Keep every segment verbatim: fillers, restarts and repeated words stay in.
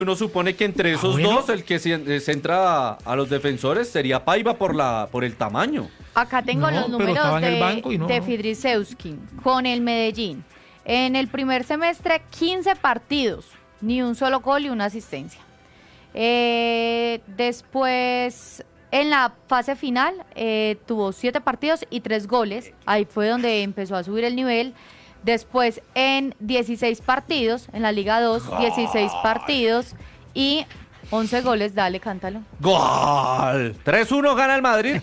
Uno supone que entre Ah, esos bueno. dos, el que se, se entra a, a los defensores sería Paiva por la por el tamaño. Acá tengo No, los pero números estaba en el de, banco y no, de no. Fidriseuskin con el Medellín. En el primer semestre, quince partidos, ni un solo gol y una asistencia. Eh, después, en la fase final, eh, tuvo siete partidos y tres goles. Ahí fue donde empezó a subir el nivel. Después, en dieciséis partidos, en la Liga dos, dieciséis partidos y once goles. Dale, cántalo. ¡Gol! tres uno gana el Madrid.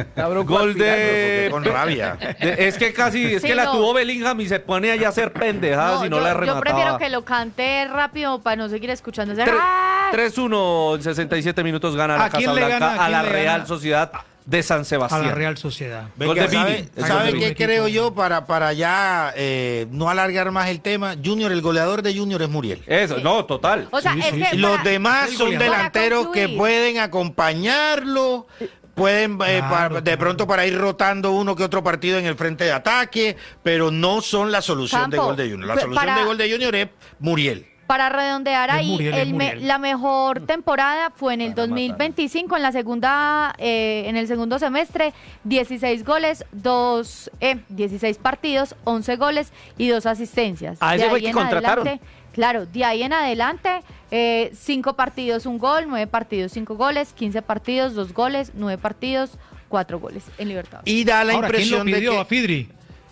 Gol de... Con rabia. de- es que casi, es Sí, que la no. tuvo Bellingham y se pone allá a hacer pendejadas y no yo, la yo remataba. prefiero que lo cante rápido para no seguir escuchando. Hacer, Tre- ¡ah! tres uno en sesenta y siete minutos gana la ¿A quién le Casablanca gana? ¿A a la quién le Real gana? Sociedad de San A Sebastián. la Real Sociedad. Gol Venga, de ¿sabe, Vini. Es ¿sabe gol de qué Vini. creo yo para, para ya eh, no alargar más el tema? Junior, el goleador de Junior es Muriel. Eso, no, total. O sea, Sí, es sí, que sí. Los para- demás el son goleador. delanteros Para que concluir. pueden acompañarlo, pueden eh, Claro, pa- de claro. pronto para ir rotando uno que otro partido en el frente de ataque, pero no son la solución de Campo, gol de Junior. La pe- solución para- de gol de Junior es Muriel. Para redondear Es ahí, Muriel, es el me- Muriel. la mejor temporada fue en el Para dos mil matar. veinticinco, en la segunda, eh, en el segundo semestre, dieciséis goles, dos, eh, dieciséis partidos, once goles y dos asistencias. A ese De fue ahí que en contrataron. adelante, claro, de ahí en adelante, eh, cinco partidos, un gol, nueve partidos, cinco goles, quince partidos, dos goles, nueve partidos, cuatro goles en Libertadores. Y da la Ahora, ¿quién lo impresión de pidió a que... Fidri?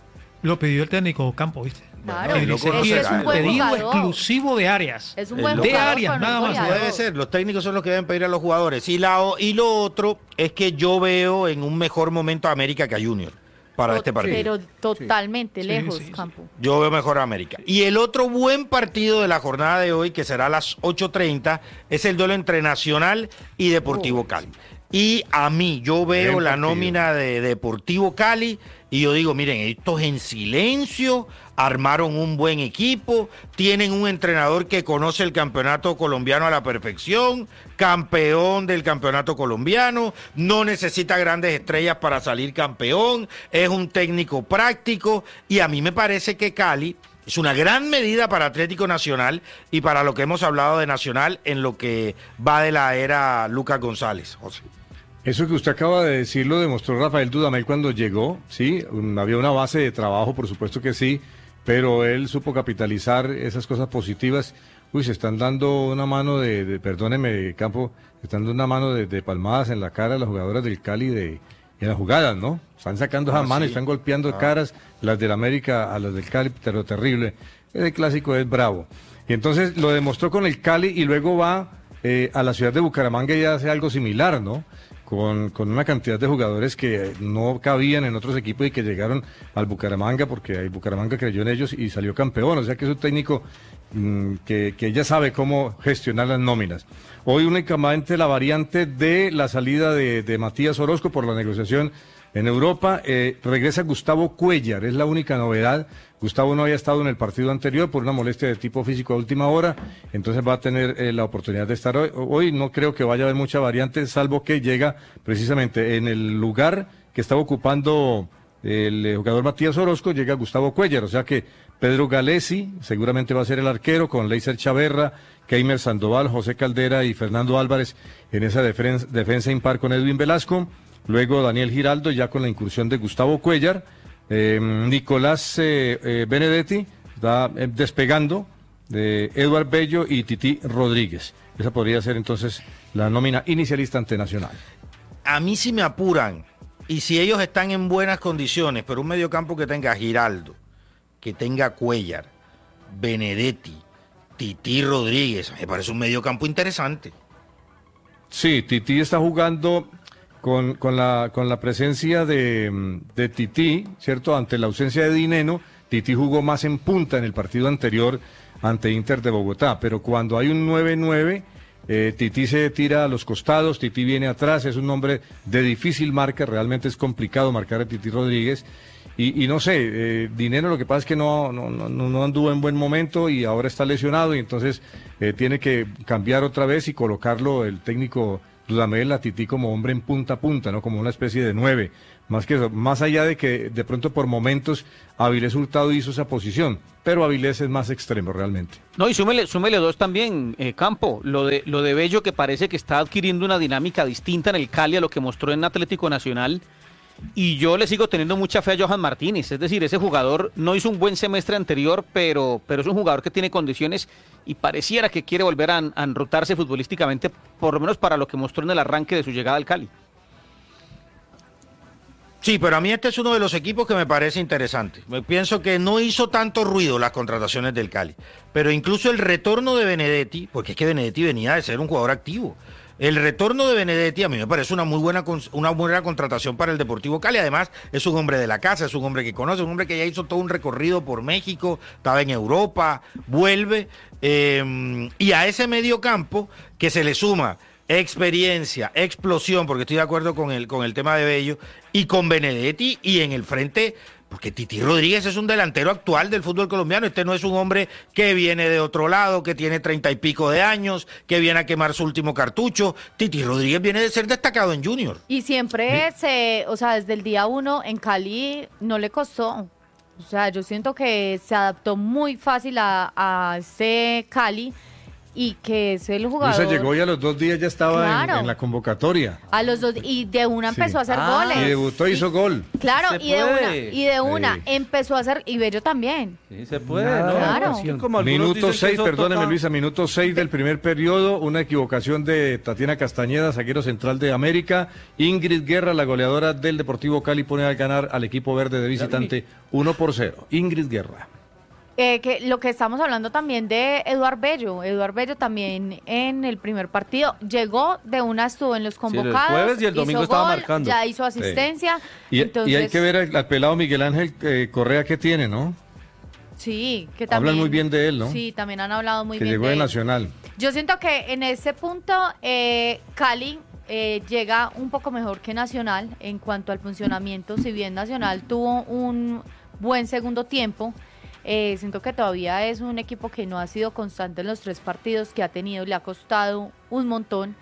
Lo pidió el técnico Campo, ¿viste? Claro, Bueno, Fidri lo se- conocerá, y es un él. pedido jugador. exclusivo de Arias. Es un el buen loco- de jugador, Arias, pero no nada más. goleador. Puede ser, los técnicos son los que deben pedir a los jugadores. Y, la, o- y lo otro es que yo veo en un mejor momento a América que a Junior para este partido. Pero totalmente Sí, lejos, sí, sí. Campo. Yo veo mejor a América. Y el otro buen partido de la jornada de hoy, que será a las ocho treinta, es el duelo entre Nacional y Deportivo Cali. Y a mí, yo veo Buen la partido. nómina de Deportivo Cali y yo digo, miren, estos en silencio, armaron un buen equipo, tienen un entrenador que conoce el campeonato colombiano a la perfección, campeón del campeonato colombiano, no necesita grandes estrellas para salir campeón, es un técnico práctico y a mí me parece que Cali es una gran medida para Atlético Nacional y para lo que hemos hablado de Nacional en lo que va de la era Lucas González, José. Eso que usted acaba de decir lo demostró Rafael Dudamel cuando llegó, sí, un- había una base de trabajo, por supuesto que sí, pero él supo capitalizar esas cosas positivas. Uy, se están dando una mano de, de perdóneme, Campo, se están dando una mano de, de palmadas en la cara a las jugadoras del Cali de, en las jugadas, ¿no? Están sacando esas Ah, manos, sí. están golpeando Ah. caras, las del América a las del Cali, pero terrible. El clásico es bravo. Y entonces lo demostró con el Cali y luego va eh, a la ciudad de Bucaramanga y hace algo similar, ¿no? Con, con una cantidad de jugadores que no cabían en otros equipos y que llegaron al Bucaramanga porque el Bucaramanga creyó en ellos y salió campeón. O sea que es un técnico mm, que, que ya sabe cómo gestionar las nóminas. Hoy únicamente la variante de la salida de, de Matías Orozco por la negociación en Europa, eh, regresa Gustavo Cuéllar, es la única novedad. Gustavo no había estado en el partido anterior por una molestia de tipo físico a última hora, entonces va a tener eh, la oportunidad de estar hoy. Hoy no creo que vaya a haber mucha variante, salvo que llega precisamente en el lugar que estaba ocupando el eh, jugador Matías Orozco, llega Gustavo Cuéllar, o sea que Pedro Galesi seguramente va a ser el arquero con Leiser Chaverra, Keimer Sandoval, José Caldera y Fernando Álvarez en esa defensa, defensa impar con Edwin Velasco. Luego Daniel Giraldo ya con la incursión de Gustavo Cuéllar, eh, Nicolás eh, eh, Benedetti está eh, despegando, de Eduard Bello y Titi Rodríguez. Esa podría ser entonces la nómina inicialista ante Nacional. A mí si me apuran, y si ellos están en buenas condiciones, pero un mediocampo que tenga Giraldo, que tenga Cuéllar, Benedetti, Titi Rodríguez, me parece un mediocampo interesante. Sí, Titi está jugando con, con, la, con la presencia de, de Titi, ¿cierto? Ante la ausencia de Dineno, Titi jugó más en punta en el partido anterior ante Inter de Bogotá, pero cuando hay un nueve nueve, eh, Titi se tira a los costados, Titi viene atrás, es un hombre de difícil marca, realmente es complicado marcar a Titi Rodríguez. Y, y no sé, eh, Dinero lo que pasa es que no, no, no, no anduvo en buen momento y ahora está lesionado y entonces eh, tiene que cambiar otra vez y colocarlo el técnico Dudamel a Tití como hombre en punta a punta, ¿no? Como una especie de nueve. Más que eso, más allá de que de pronto por momentos Avilés Hurtado hizo esa posición, pero Avilés es más extremo realmente. No, y súmele, súmele dos también, eh, Campo, lo de, lo de Bello, que parece que está adquiriendo una dinámica distinta en el Cali a lo que mostró en Atlético Nacional, y yo le sigo teniendo mucha fe a Johan Martínez, es decir, ese jugador no hizo un buen semestre anterior, pero, pero es un jugador que tiene condiciones y pareciera que quiere volver a, a enrutarse futbolísticamente, por lo menos para lo que mostró en el arranque de su llegada al Cali. Sí, pero a mí este es uno de los equipos que me parece interesante. Me pienso que no hizo tanto ruido las contrataciones del Cali, pero incluso el retorno de Benedetti, porque es que Benedetti venía de ser un jugador activo. El retorno de Benedetti a mí me parece una muy buena una buena contratación para el Deportivo Cali. Además, es un hombre de la casa, es un hombre que conoce, un hombre que ya hizo todo un recorrido por México, estaba en Europa, vuelve. Eh, y a ese medio campo que se le suma experiencia, explosión, porque estoy de acuerdo con el, con el tema de Bello, y con Benedetti, y en el frente, porque Titi Rodríguez es un delantero actual del fútbol colombiano, este no es un hombre que viene de otro lado, que tiene treinta y pico de años, que viene a quemar su último cartucho. Titi Rodríguez viene de ser destacado en Junior. Y siempre se, o sea, desde el día uno en Cali no le costó. O sea, yo siento que se adaptó muy fácil a, a ese Cali. Y que es el jugador. Luisa llegó y a los dos días ya estaba claro. en, en la convocatoria. A los dos, y de una Sí. empezó a hacer Ah, goles. Y debutó, hizo gol. Claro, Se y de puede. una, y de una Sí. empezó a hacer, y Bello también. Sí, se puede, Nada ¿no? de Claro. Sí, como algunos Minuto dicen que seis, eso perdóneme toca- Luisa, minuto seis del primer periodo, una equivocación de Tatiana Castañeda, zaguero central de América. Ingrid Guerra, la goleadora del Deportivo Cali, pone a ganar al equipo verde de visitante uno por cero. Ingrid Guerra. Eh, que lo que estamos hablando también de Eduard Bello. Eduard Bello también en el primer partido llegó de una, estuvo en los el convocados. jueves y el domingo hizo estaba gol, marcando. Ya hizo asistencia. Y, entonces, y hay que ver al, al pelado Miguel Ángel eh, Correa que tiene, ¿no? Sí, que también. Hablan muy bien de él, ¿no? Sí, también han hablado muy que bien llegó de de él. Nacional. Yo siento que en ese punto eh, Cali eh, llega un poco mejor que Nacional en cuanto al funcionamiento. Si bien Nacional tuvo un buen segundo tiempo, eh, siento que todavía es un equipo que no ha sido constante en los tres partidos que ha tenido, le ha costado un montón.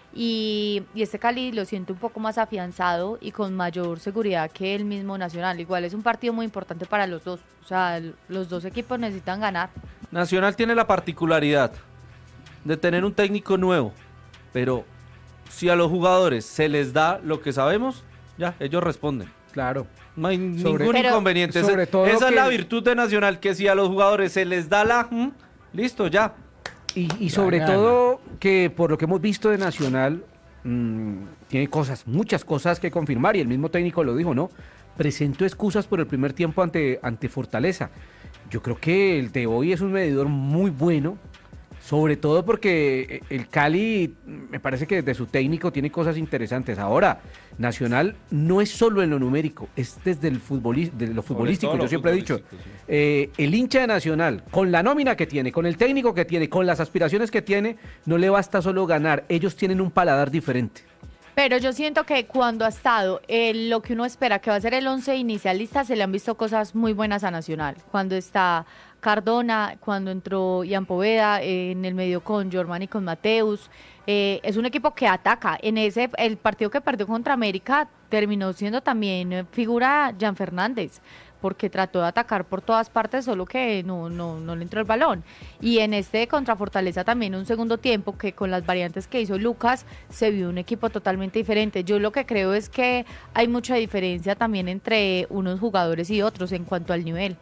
Y, y este Cali lo siento un poco más afianzado y con mayor seguridad que el mismo Nacional. Igual es un partido muy importante para los dos. O sea, el- los dos equipos necesitan ganar. Nacional tiene la particularidad de tener un técnico nuevo, pero si a los jugadores se les da lo que sabemos, ya, ellos responden. Claro. No hay Sobre- ningún Pero- inconveniente. Ese- sobre todo Esa es que- la virtud de Nacional, que si a los jugadores se les da la... mm, listo, ya. Y, y sobre Ganan. todo que por lo que hemos visto de Nacional, mmm, tiene cosas, muchas cosas que confirmar, y el mismo técnico lo dijo, ¿no? Presentó excusas por el primer tiempo ante, ante Fortaleza. Yo creo que el de hoy es un medidor muy bueno, sobre todo porque el Cali, me parece que desde su técnico tiene cosas interesantes. Ahora, Nacional no es solo en lo numérico, es desde el futboli- de lo futbolístico, todo yo lo siempre he dicho. futbolístico, sí. Eh, el hincha de Nacional, con la nómina que tiene, con el técnico que tiene, con las aspiraciones que tiene, no le basta solo ganar, ellos tienen un paladar diferente. Pero yo siento que cuando ha estado eh, lo que uno espera que va a ser el once inicialista, se le han visto cosas muy buenas a Nacional. Cuando está Cardona, cuando entró Ian Poveda eh, en el medio con Jorman y con Mateus. Eh, es un equipo que ataca. En ese el partido que perdió contra América terminó siendo también eh, figura Jan Fernández, porque trató de atacar por todas partes, solo que no, no, no le entró el balón. Y en este contra Fortaleza también un segundo tiempo, que con las variantes que hizo Lucas, se vio un equipo totalmente diferente. Yo lo que creo es que hay mucha diferencia también entre unos jugadores y otros en cuanto al nivel.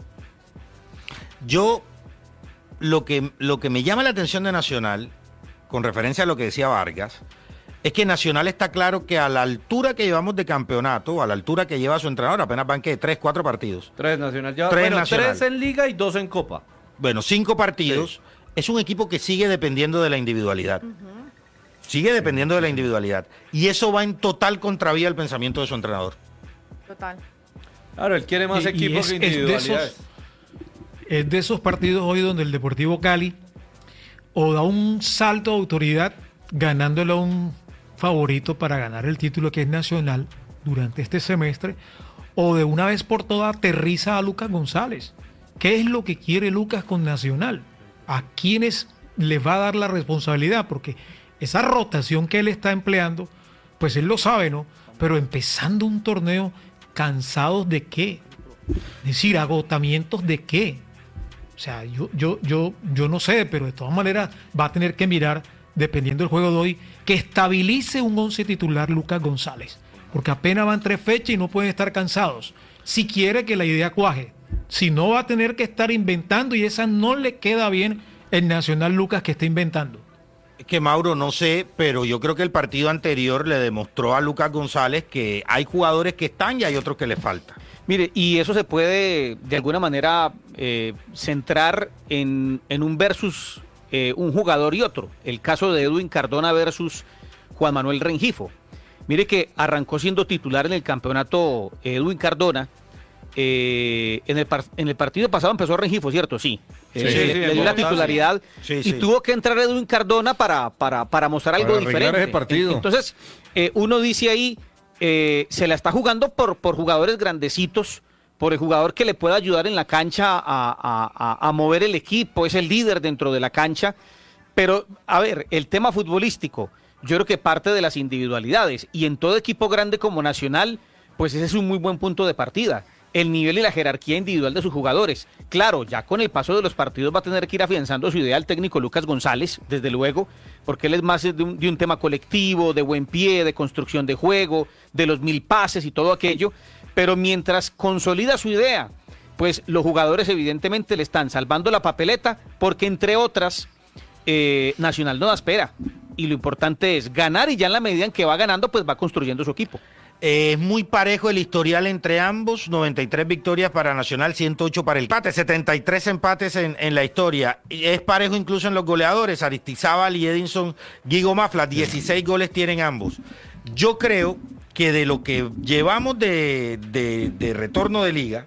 Yo, lo que, lo que me llama la atención de Nacional, con referencia a lo que decía Vargas, es que Nacional está claro que a la altura que llevamos de campeonato, a la altura que lleva su entrenador, apenas van que tres, cuatro partidos. Tres Nacional. Ya, Tres bueno, Nacional. tres en Liga y dos en Copa. Bueno, cinco partidos. Es un equipo que sigue dependiendo de la individualidad. Sigue dependiendo de la individualidad. Y eso va en total contravía al pensamiento de su entrenador. Total. Claro, él quiere más Y- y equipo es- que es de individualidades. esos- Es de esos partidos hoy donde el Deportivo Cali o da un salto de autoridad ganándole a un favorito para ganar el título que es Nacional durante este semestre, o de una vez por todas aterriza a Lucas González. ¿Qué es lo que quiere Lucas con Nacional? ¿A quiénes les va a dar la responsabilidad? Porque esa rotación que él está empleando, pues él lo sabe, ¿no? Pero empezando un torneo, ¿cansados de qué? Es decir, agotamientos de qué. O sea, yo, yo, yo, yo no sé, pero de todas maneras va a tener que mirar, dependiendo del juego de hoy, que estabilice un once titular Lucas González, porque apenas van tres fechas y no pueden estar cansados. Si quiere que la idea cuaje, si no va a tener que estar inventando, y esa no le queda bien el Nacional Lucas que está inventando. Es que Mauro, no sé, pero yo creo que el partido anterior le demostró a Lucas González que hay jugadores que están y hay otros que le faltan. Mire, y eso se puede de alguna manera eh, centrar en, en un versus eh, un jugador y otro. El caso de Edwin Cardona versus Juan Manuel Rengifo. Mire que arrancó siendo titular en el campeonato Edwin Cardona. Eh, en, el par en el partido pasado empezó Rengifo, ¿cierto? Sí. Sí, Eh, sí, le, sí, le dio la titularidad sí, y sí. tuvo que entrar Edwin Cardona para, para, para mostrar algo Para arreglar diferente. ese partido. Entonces, eh, uno dice ahí, eh, se la está jugando por, por jugadores grandecitos, por el jugador que le pueda ayudar en la cancha a, a, a, a mover el equipo, es el líder dentro de la cancha. Pero, a ver, el tema futbolístico, yo creo que parte de las individualidades, y en todo equipo grande como Nacional, pues ese es un muy buen punto de partida. El nivel y la jerarquía individual de sus jugadores. Claro, ya con el paso de los partidos va a tener que ir afianzando su idea el técnico Lucas González, desde luego, porque él es más de un, de un tema colectivo, de buen pie, de construcción de juego, de los mil pases y todo aquello. Pero mientras consolida su idea, pues los jugadores evidentemente le están salvando la papeleta, porque entre otras, eh, Nacional no da espera. Y lo importante es ganar, y ya en la medida en que va ganando, pues va construyendo su equipo. Es muy parejo el historial entre ambos, noventa y tres victorias para Nacional, ciento ocho para el empate, setenta y tres empates en, en la historia. Es parejo incluso en los goleadores, Aristizábal y Edinson Guigo Mafla, dieciséis goles tienen ambos. Yo creo que de lo que llevamos de, de, de retorno de liga,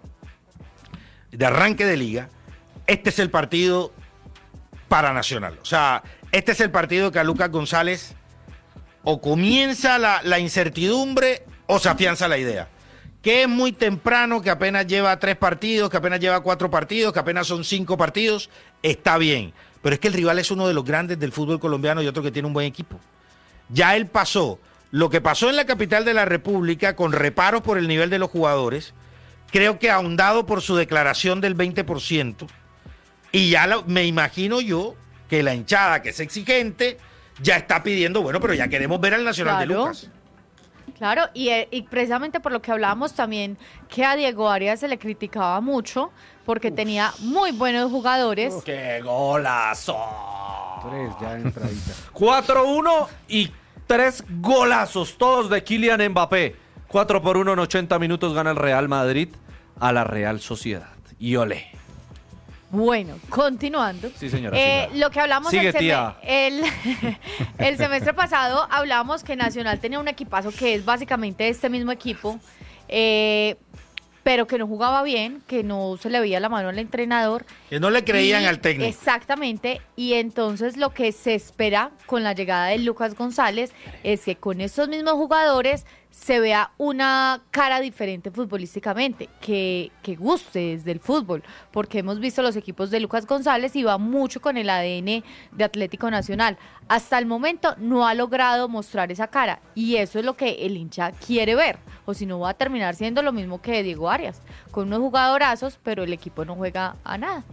de arranque de liga, este es el partido para Nacional. O sea, este es el partido que a Lucas González o comienza la, la incertidumbre o se afianza la idea. Que es muy temprano, que apenas lleva tres partidos, que apenas lleva cuatro partidos, que apenas son cinco partidos, está bien. Pero es que el rival es uno de los grandes del fútbol colombiano y otro que tiene un buen equipo. Ya él pasó lo que pasó en la capital de la República, con reparos por el nivel de los jugadores, creo que ahondado por su declaración del veinte por ciento, y ya lo, me imagino yo que la hinchada, que es exigente, ya está pidiendo, bueno, pero ya queremos ver al Nacional Claro. de Lucas. Claro, y, eh, y precisamente por lo que hablábamos también, que a Diego Arias se le criticaba mucho, porque tenía muy buenos jugadores. ¡Qué golazo! Tres ya entradita. cuatro uno y tres golazos, todos de Kylian Mbappé. cuatro por uno en ochenta minutos gana el Real Madrid a la Real Sociedad. Y olé. Bueno, continuando. Sí, señora. Eh, siga. lo que hablamos Sigue, el, seme- tía. el, el semestre pasado, hablamos que Nacional tenía un equipazo que es básicamente este mismo equipo, eh, pero que no jugaba bien, que no se le veía la mano al entrenador. Que no le creían Y- al técnico. Exactamente, y entonces lo que se espera con la llegada de Lucas González es que con estos mismos jugadores se vea una cara diferente futbolísticamente, que, que guste desde el fútbol, porque hemos visto los equipos de Lucas González y va mucho con el A D N de Atlético Nacional. Hasta el momento no ha logrado mostrar esa cara, y eso es lo que el hincha quiere ver, o si no va a terminar siendo lo mismo que Diego Arias, con unos jugadorazos, pero el equipo no juega a nada.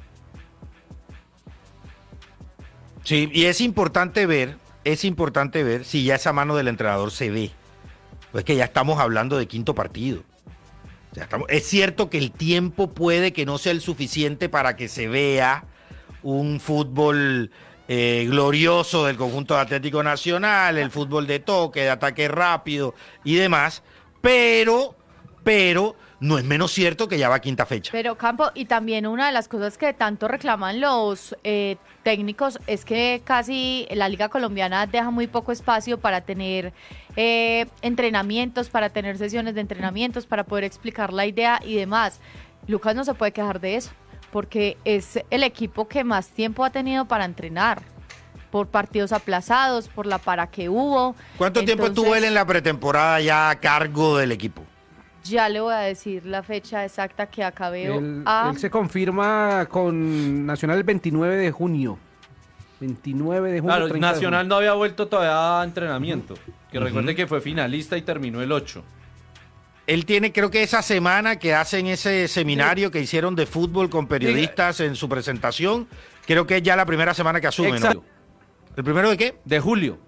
Sí, y es importante ver, es importante ver si ya esa mano del entrenador se ve. Pues que ya estamos hablando de quinto partido. O sea, estamos- es cierto que el tiempo puede que no sea el suficiente para que se vea un fútbol eh, glorioso del conjunto de Atlético Nacional, el fútbol de toque, de ataque rápido y demás, pero, pero no es menos cierto que ya va a quinta fecha. Pero Campo, y también una de las cosas que tanto reclaman los eh, técnicos es que casi la Liga Colombiana deja muy poco espacio para tener eh, entrenamientos, para tener sesiones de entrenamientos, para poder explicar la idea y demás. Lucas no se puede quejar de eso, porque es el equipo que más tiempo ha tenido para entrenar, por partidos aplazados, por la para que hubo. ¿Cuánto tiempo estuvo Entonces, él en la pretemporada ya a cargo del equipo? Ya le voy a decir la fecha exacta que acabé Él, a... él se confirma con Nacional el veintinueve de junio. veintinueve de junio. Claro, treinta de Nacional junio. no había vuelto todavía a entrenamiento. Que Ujú. recuerde que fue finalista y terminó el ocho. Él tiene, creo que esa semana que hacen ese seminario que hicieron de fútbol con periodistas en su presentación, creo que es ya la primera semana que asume, ¿no? Exacto. ¿El primero de qué? De julio.